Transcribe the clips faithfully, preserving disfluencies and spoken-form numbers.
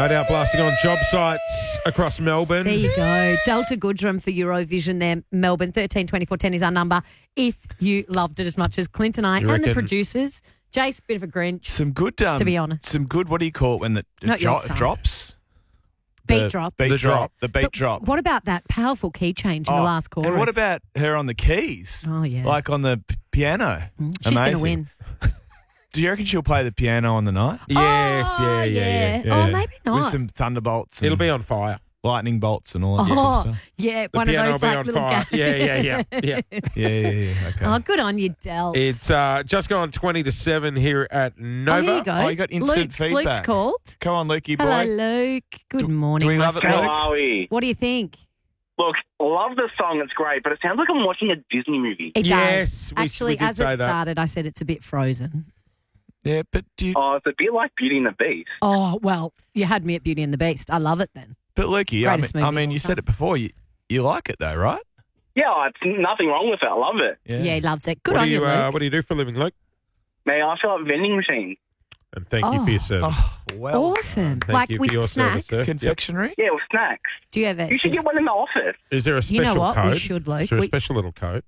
No doubt blasting on job sites across Melbourne. There you go. Delta Goodrum for Eurovision there, Melbourne. thirteen twenty-four ten is our number. If you loved it as much as Clint and I You and the reckon? producers. Jace, bit of a Grinch. Some good, um, To be honest. Some good, what do you call it when the it Not your dro- style. drops? Beat The drop. Beat The drop. drop. The beat But drop. What about that powerful key change in the Oh, last chorus? And what about her on the keys? Oh, yeah. Like on the p- piano. She's going to Amazing. win. Do you reckon she'll play the piano on the night? Yes, Oh, yeah, yeah, yeah. Oh, maybe not. With some thunderbolts and It'll be on fire. lightning bolts and all that sort of Oh, stuff. yeah, The one of piano those will be like on little fire. ga- Yeah, yeah, yeah, yeah. Yeah, yeah, yeah. Okay. Oh, good on you, Del. It's uh, just gone twenty to seven here at Nova. Oh, here you go. Oh, you got instant Luke, feedback. Luke's called. Come on, Lukey boy. Hello, Luke. Good Do- morning, do we my love it, friend. Luke? How are we? What do you think? Look, love the song. It's great, but it sounds like I'm watching a Disney movie. It Yes, does. we- Actually, we did as say it that. started, I said it's a bit frozen. Yeah, but do you, Oh, it's a bit like Beauty and the Beast. Oh, well, you had me at Beauty and the Beast. I love it then. but Lukey, I mean, Greatest I movie mean, of all you said time. it before. You you like it though, right? Yeah, it's nothing wrong with it. I love it. Yeah, he loves it. Good what on do you, you, Luke. uh, what do you do for a living, Luke? May I fill up vending machines? And thank you Oh. for your service. Oh, well, Awesome. Thank like you for with your snacks. service, sir. confectionery. Yeah, with snacks. Do you ever You should just- get one in the office. Is there a special You know what? We code? should, Luke. Is there a We- special little code?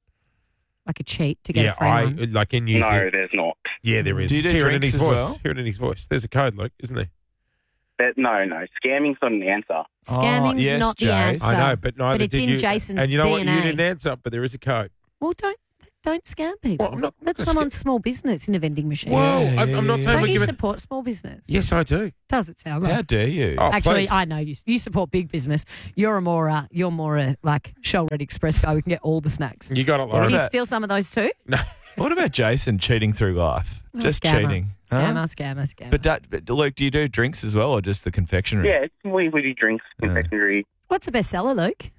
like a cheat to get Yeah, a free I one? like in New No, Zealand. there's not. Yeah, there is. Do you do Hear it in drinks his as voice. well? Hear it in his voice. There's a code, Luke, isn't there? That, no, no. Scamming's not an answer. Scamming's Oh, yes, not the Jace. answer. I know, but neither it's did in you. Jason's and you know D what? N You A. didn't answer, but there is a code. Well, don't don't scam people. Well, I'm not- That's I'm someone's small business in a vending machine. Whoa, Yeah, I'm, yeah, I'm not yeah, saying Don't we're you giving. support small business? Yes, I do. Does it sound How right? dare you? Oh, Actually, please. I know you. You support big business. You're a more, uh, you're more a like Shell Red Express guy. We can get all the snacks. You got it, What Lauren. Do you about- steal some of those too? No. What about Jason cheating through life? Oh, Just scammer. cheating. Scammer, Huh? scammer, scammer. But, that, but Luke, do you do drinks as well, or just the confectionery? Yeah, we, we do drinks, confectionery. What's the best seller, Luke?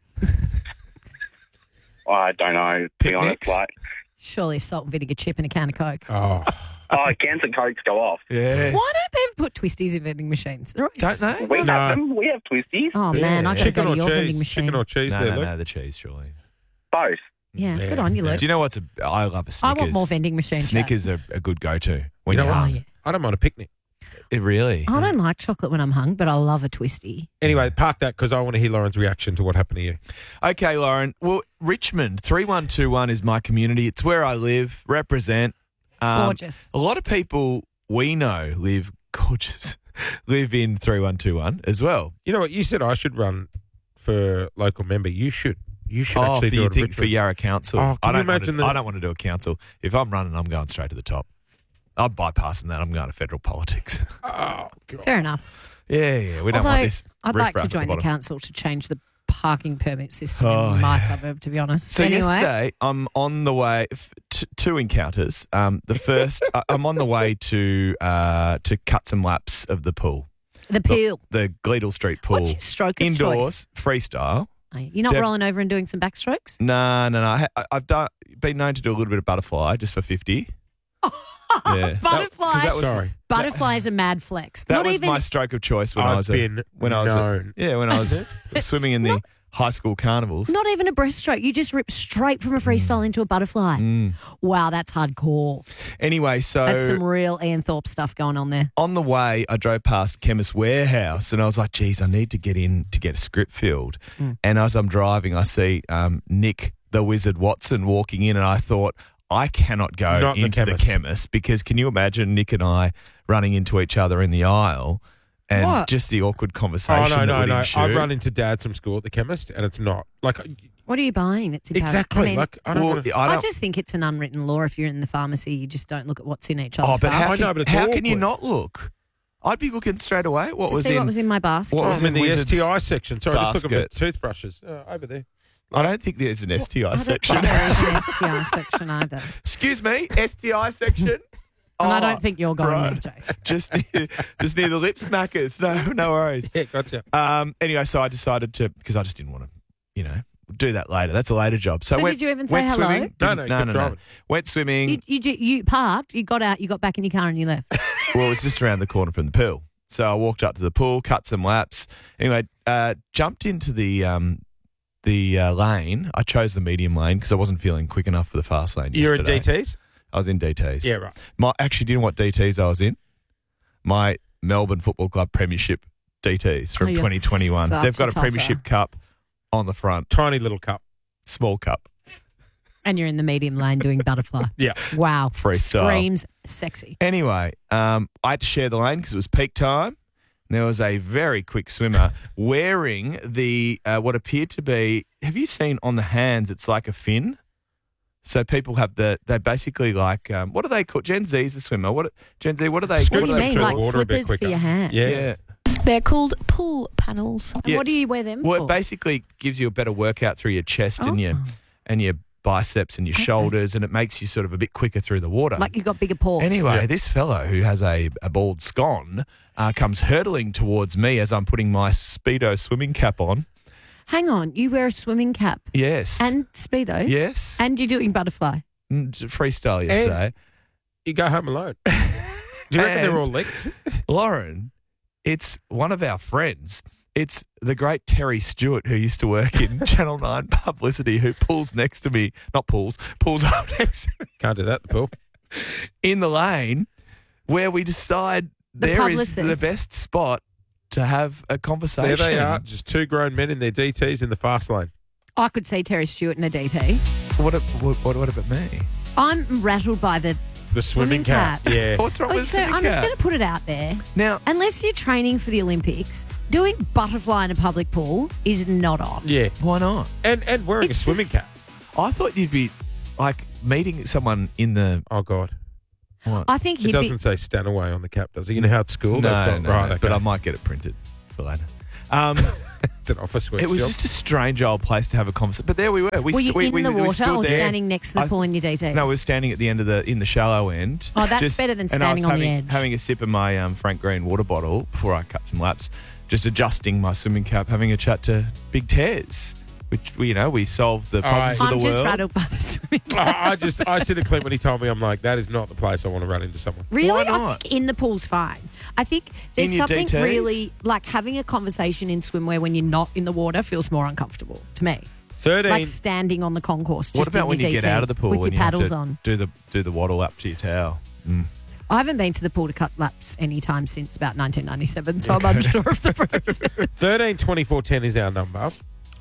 I don't know, to be honest. Picnics? Like, Surely salt and vinegar chip and a can of Coke. Oh, oh, cans of Cokes go off. Yes. Why don't they ever put twisties in vending machines? They're always- Don't they? We No. have them. We have twisties. Oh man, I Yeah. gotta chicken go or to your vending cheese? machine. Chicken or cheese No, there, no, Luke? no, the cheese, surely. Both. Yeah, Yeah. good on you, Yeah. Luke. Do you know what's a? I love a I Snickers. want more vending machine. Snickers are a good go-to when You you know are what? Oh, yeah. I don't mind a picnic. It really. I don't like chocolate when I'm hung, but I love a twisty. Anyway, park that because I want to hear Lauren's reaction to what happened to you. Okay, Lauren. Well, Richmond three one two one is my community. It's where I live. Represent. Um, Gorgeous. A lot of people we know live gorgeous. Live in three one two one as well. You know what? You said I should run for local member. You should. You should Oh, actually for, do you it. think Richmond. for Yarra Council? Oh, can I you don't want imagine to, the- I don't want to do a council. If I'm running, I'm going straight to the top. I'm bypassing that. I'm going to federal politics. Oh, God. Fair enough. yeah, yeah. We don't Although want this. I'd like riffraff to at join the bottom. council to change the parking permit system Oh, in my yeah. suburb, to be honest. So anyway, yesterday, I'm on the way. F- t- two encounters. Um, the first, I- I'm on the way to uh, to cut some laps of the pool, the pool. the Gleedle Street pool, What's your stroke of indoors, choice? freestyle. You're not Def- rolling over and doing some backstrokes? No, no, no. I, ha- I've done been known to do a little bit of butterfly just for fifty. Yeah. That- 'cause Butterfly. that was, Sorry. Butterfly is a mad flex. that not was even my stroke of choice when I I've was a, been when I was a, known. yeah when I was swimming in the high school carnivals. not even a breaststroke. You just rip straight from a freestyle into a butterfly. Mm. Wow, that's hardcore. Anyway, so That's some real Ian Thorpe stuff going on there. on the way, I drove past Chemist Warehouse and I was like, geez, I need to get in to get a script filled. Mm. And as I'm driving, I see um, Nick, the Wizard Watson, walking in and I thought, I cannot go Not the into the chemist. chemist because can you imagine Nick and I running into each other in the aisle and What? just the awkward Oh, conversation no, that no, would no. ensue? I've run into Dad from school at the chemist, and it's not. Like, What are you buying? That's imperative? exactly. I mean, like, I don't Well, want to. I I don't, just think it's an unwritten law. If you're in the pharmacy, you just don't look at what's in each oh, other's but how, basket. I can, know, but it's how can you awkward. not look? I'd be looking straight away. What to was see in? what was in my basket. what Oh, was I'm in the Wizard's S T I section. Sorry, just looking for basket? toothbrushes. Uh, over there. I don't think there's an S T I I don't section. think there is an S T I section either. Excuse me, S T I section. And I Oh, don't think you're going right. there, Jace. just near, just near the lip smackers. No, no worries. Yeah, gotcha. Um, anyway, so I decided to because I just didn't want to, you know, do that later. That's a later job. So, So went, did you even say went hello? swimming. No, Didn't- no, you no, kept no, no. driving. Went swimming. You, you, ju- you parked, you got out, you got back in your car and you left. Well, it was just around the corner from the pool. So I walked up to the pool, cut some laps. Anyway, uh, jumped into the um, the uh, lane. I chose the medium lane because I wasn't feeling quick enough for the fast lane. You're in yesterday. D Ts? I was in D Ts. Yeah, right. My actually, do you know what D Ts I was in? My Melbourne Football Club Premiership D Ts from Oh, you're twenty twenty-one. such They've got a a Premiership Cup on the front, Tiny little cup. small cup. And you're in the medium lane doing butterfly. Yeah. Wow. Freestyle. Screams sexy. Anyway, um, I had to share the lane because it was peak time. There was a very quick swimmer wearing the uh, what appeared to be. Have you seen on the hands? It's like a fin. So people have the. They basically like. Um, what do they call? Gen Z's a swimmer. What Gen Z? What do they? What do what you are they mean? called? Like Water a bit flippers for quicker. your hands? Yeah. Yeah. They're called pool panels. And what do Yes. you wear them Well, for? it basically gives you a better workout through your chest and your Oh. and your biceps and your Okay. shoulders, and it makes you sort of a bit quicker through the water. Like you got bigger paws. Anyway, Yeah. this fellow who has a, a bald scone uh, comes hurtling towards me as I'm putting my Speedo swimming cap on. Hang on. You wear a swimming cap Yes. and Speedos. yes. And you're doing butterfly. Mm, freestyle yesterday. You go home alone. Do you reckon they're And- all linked? Lauren, it's one of our friends. It's the great Terry Stewart who used to work in Channel nine publicity who pulls next to me, not pulls, pulls up next to me Can't do that at the pool. in the lane where we decide The there is the publicist. best spot to have a conversation. There they are, just two grown men in their D Ts in the fast lane. I could see Terry Stewart in a D T. What, what, what, what about me? I'm rattled by the. The swimming, Swimming cap. cap. Yeah. What's wrong Oh, with so swimming I'm just cap? going to put it out there. Now, Unless you're training for the Olympics, doing butterfly in a public pool is not on. Yeah. why not? And and wearing It's a swimming just- cap. I thought you'd be like meeting someone in the Oh, God. what? I think It he'd doesn't be. say Stanaway on the cap, does it? You know how at school? no, they've got- no, right, no, okay. but I might get it printed for later. Um, It's an office workshop. it was just a strange old place to have a conversation. But there we were. We Were st- you we, in we, the we water stood or there. standing next to the I- pool in your D Ts? No, we're standing at the end of the in the shallow end. Oh, that's better than and I standing was on the having, edge. having a sip of my um, Frank Green water bottle before I cut some laps, just adjusting my swimming cap, having a chat to Big Tez, which we, you know, we solved the problems I- of I'm the just world. rattled by the swimming cap. I, I just, I said to Clint when he told me, I'm like, that is not the place I want to run into someone. Really? Why I not? think in the pool's fine. I think there's In your something D Ts? really like having a conversation in swimwear when you're not in the water feels more uncomfortable to me. thirteen. Like standing on the concourse. Just What about in when your you get D Ts out of the pool with and your you have paddles to on? do the do the waddle up to your towel? Mm. I haven't been to the pool to cut laps any time since about nineteen ninety-seven, so I'm unsure of the process. thirteen twenty-four ten is our number.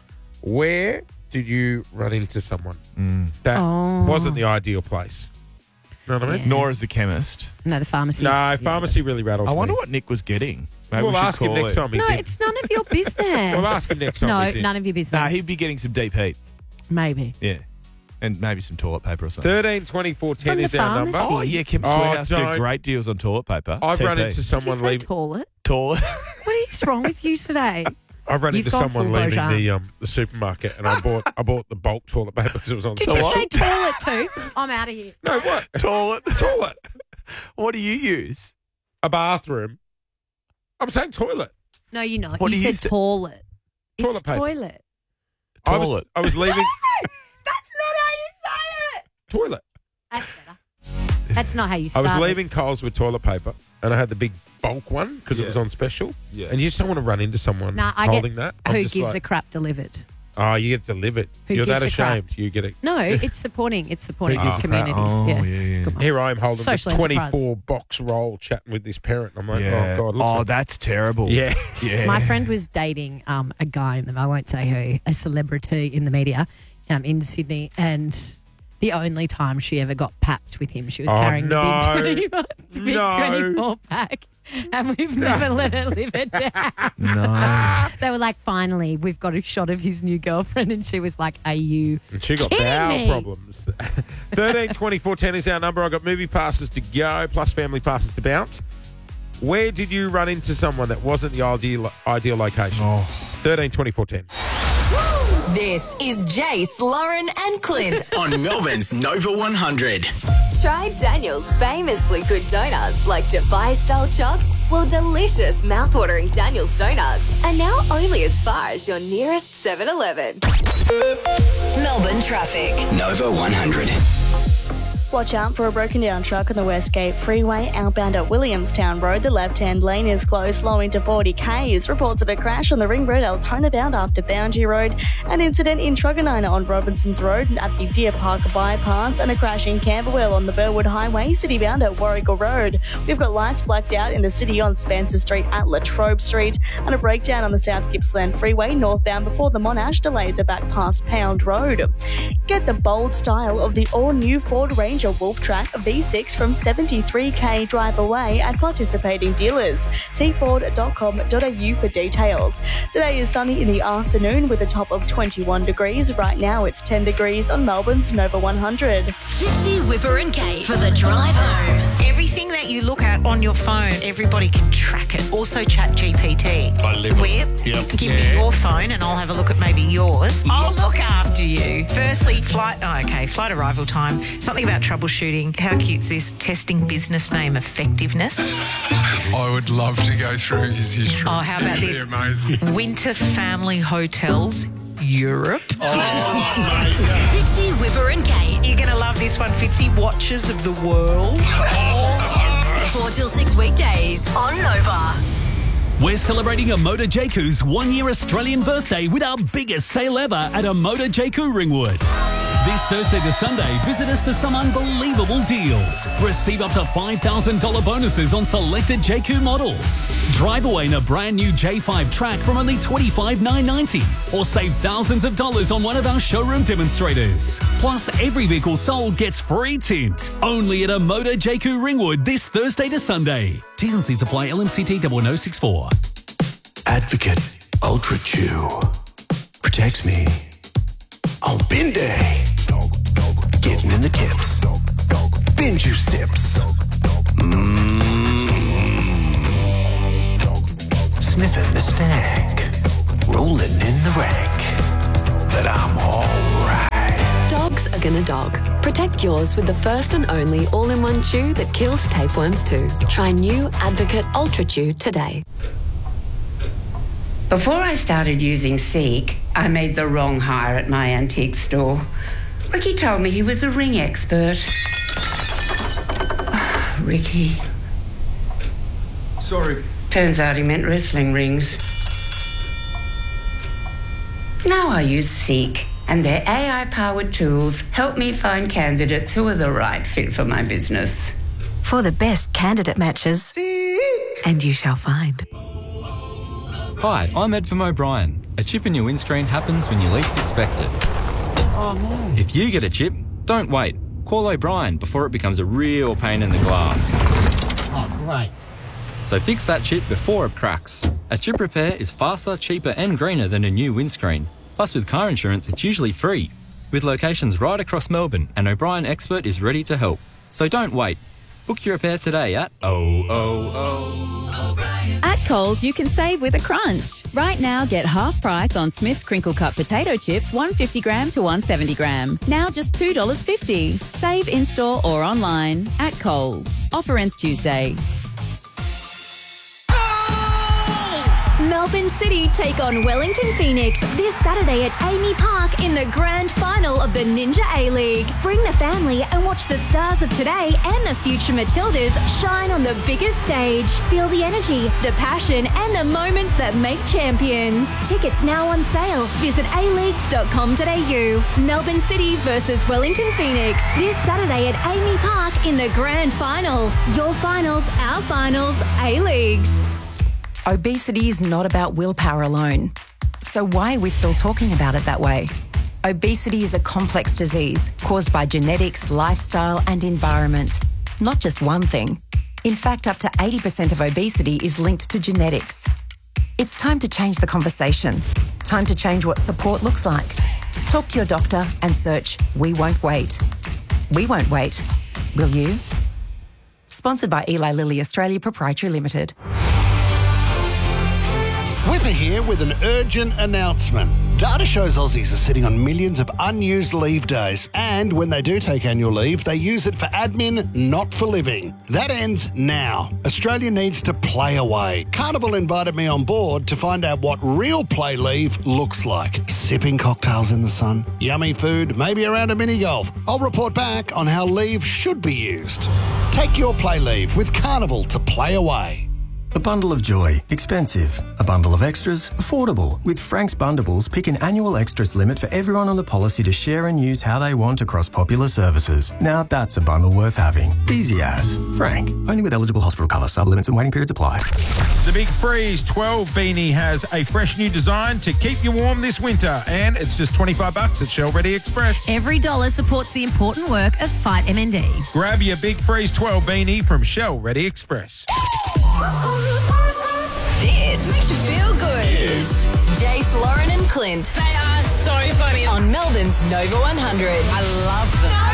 Where did you run into someone that Oh. wasn't the ideal place? You know what I mean? Yeah. Nor is the chemist. No, the pharmacy. No, pharmacy really rattles I wonder me. what Nick was getting. Maybe We'll we should ask him call next it. time he's No, in. it's none of your business. We'll ask him next time No, he's in. none of your business. Nah, he'd be getting some deep heat. Maybe. Yeah. And maybe some toilet paper or something. thirteen twenty-four ten From is the our pharmacy. number. Oh, yeah, Chemist Oh, Warehouse do don't. great deals on toilet paper. I've T P. run into Did you someone say leaving. toilet? Toilet. What is wrong with you today? I've run You've into gone someone full leaving Beaujean. the um the supermarket, and I bought I bought the bulk toilet paper because it was on Did sale. you say toilet too? I'm out of here. No, what Toilet. toilet? What do you use? A bathroom. I'm saying toilet. No, you're not. What you do you said use to- toilet. Toilet It's paper. toilet. I was Toilet. I was leaving That's not how you say it. toilet. That's better. That's not how you I start. was leaving Coles with toilet paper, and I had the big bulk one because it Yeah. was on special. Yeah. And you just don't want to run into someone Nah, I holding get that. I'm who just gives a like, crap delivered. Oh, you get delivered. Who You're that gives a crap? ashamed. You get it. No, it's supporting. It's supporting Who gives a crap? communities. Oh, yeah, yeah, it's yeah. good one. Here I am holding Social the enterprise. twenty-four box roll, chatting with this parent. I'm like, Yeah. oh god, looks Oh, like- that's terrible. yeah. Yeah. My friend was dating um, a guy, in the, I won't say who, a celebrity in the media um, in Sydney, and the only time she ever got papped with him, she was Oh, carrying no. the big, twenty, big No. twenty-four pack, and we've never let her live it down. No. They were like, finally, we've got a shot of his new girlfriend, and she was like, are you And she got kidding bowel me? problems. thirteen twenty-four ten is our number. I got movie passes to go plus family passes to bounce. Where did you run into someone that wasn't the ideal ideal location? Oh. thirteen twenty-four ten. This is Jace, Lauren, and Clint. On Melbourne's Nova one hundred. Try Daniel's famously good donuts like Dubai style choc. Well, delicious mouthwatering Daniel's donuts are now only as far as your nearest seven eleven. Melbourne traffic. Nova one hundred. Watch out for a broken down truck on the Westgate Freeway outbound at Williamstown Road. The left-hand lane is closed, slowing to forty kays. Reports of a crash on the Ring Road Altona bound after Boundary Road. An incident in Truganina on Robinsons Road at the Deer Park bypass, and a crash in Camberwell on the Burwood Highway, city bound at Warrigal Road. We've got lights blacked out in the city on Spencer Street at Latrobe Street, and a breakdown on the South Gippsland Freeway northbound before the Monash. Delays are back past Pound Road. Get the bold style of the all-new Ford Ranger Wolf Track V six from seventy-three k drive away at participating dealers. See ford dot com dot a u for details. Today is sunny in the afternoon with a top of twenty-one degrees. Right now it's ten degrees on Melbourne's Nova one hundred. Fitzy, Whipper and Kate for the drive home. Everything that you look at on your phone, everybody can track it. Also Chat G P T. I live Where? Yep. Give Yeah. me your phone and I'll have a look at maybe yours. I'll look after you. Firstly, flight, oh, okay, flight arrival time. Something about troubleshooting. How cute's this? Testing business name effectiveness. I would love to go through his history. Oh, how about It'd be this? amazing. Winter Family Hotels, Europe. Fitzy, Whipper and Kate. You're going to love this one, Fitzy. Watches of the World. four till six weekdays on Nova. We're celebrating Amoda Jaku's one-year Australian birthday with our biggest sale ever at Amoda Jaku Ringwood. This Thursday to Sunday, visit us for some unbelievable deals. Receive up to five thousand dollars bonuses on selected J Q models. Drive away in a brand new J five Track from only twenty-five thousand nine hundred ninety dollars, or save thousands of dollars on one of our showroom demonstrators. Plus, every vehicle sold gets free tint. Only at Amoda J Q Ringwood this Thursday to Sunday. T's and C's apply. L M C T zero zero six four. Advocate Ultra Chew protects me on bin day. Getting in the tips. Bin juice sips. Mmm. Sniffing the stank. Rolling in the rank. But I'm alright. Dogs are gonna dog. Protect yours with the first and only all-in-one chew that kills tapeworms too. Try new Advocate Ultra Chew today. Before I started using Seek, I made the wrong hire at my antique store. Ricky told me he was a ring expert. Oh, Ricky. Sorry. Turns out he meant wrestling rings. Now I use Seek, and their A I-powered tools help me find candidates who are the right fit for my business. For the best candidate matches. Seek. And you shall find. Hi, I'm Ed from O'Brien. A chip in your windscreen happens when you least expect it. Oh, no. If you get a chip, don't wait. Call O'Brien before it becomes a real pain in the glass. Oh, great. So fix that chip before it cracks. A chip repair is faster, cheaper and greener than a new windscreen. Plus, with car insurance, it's usually free. With locations right across Melbourne, an O'Brien expert is ready to help. So don't wait. Book your repair today at oh oh oh. At Coles, you can save with a crunch. Right now, get half price on Smith's Crinkle Cut potato chips, one fifty gram to one seventy gram. Now just two dollars fifty. Save in-store or online. At Coles. Offer ends Tuesday. Melbourne City take on Wellington Phoenix this Saturday at Amy Park in the grand final of the Ninja A-League. Bring the family and watch the stars of today and the future Matildas shine on the biggest stage. Feel the energy, the passion and the moments that make champions. Tickets now on sale. Visit a leagues dot com dot a u. Melbourne City versus Wellington Phoenix this Saturday at Amy Park in the grand final. Your finals, our finals, A-Leagues. Obesity is not about willpower alone. So why are we still talking about it that way? Obesity is a complex disease caused by genetics, lifestyle and environment. Not just one thing. In fact, up to eighty percent of obesity is linked to genetics. It's time to change the conversation. Time to change what support looks like. Talk to your doctor and search We Won't Wait. We won't wait. Will you? Sponsored by Eli Lilly Australia Proprietary Limited. Whipper here with an urgent announcement. Data shows Aussies are sitting on millions of unused leave days, and when they do take annual leave, they use it for admin, not for living. That ends now. Australia needs to play away. Carnival invited me on board to find out what real play leave looks like. Sipping cocktails in the sun, yummy food, maybe around a mini golf. I'll report back on how leave should be used. Take your play leave with Carnival to play away. A bundle of joy, expensive. A bundle of extras, affordable. With Frank's Bundables, pick an annual extras limit for everyone on the policy to share and use how they want across popular services. Now that's a bundle worth having. Easy as. Frank. Only with eligible hospital cover. Sub-limits and waiting periods apply. The Big Freeze twelve beanie has a fresh new design to keep you warm this winter, and it's just twenty-five bucks at Shell Ready Express. Every dollar supports the important work of Fight M N D. Grab your Big Freeze twelve beanie from Shell Ready Express. This makes you feel good. Is Jace, Lauren and Clint. They are so funny. On Melbourne's Nova one hundred. I love them.